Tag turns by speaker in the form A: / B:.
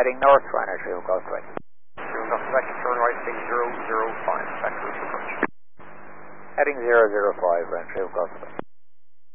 A: heading north, Ryanair 3 Golf Quebec.
B: Turn right 6005, back to approach.
A: Heading 005, Ryanair 3 Golf Quebec.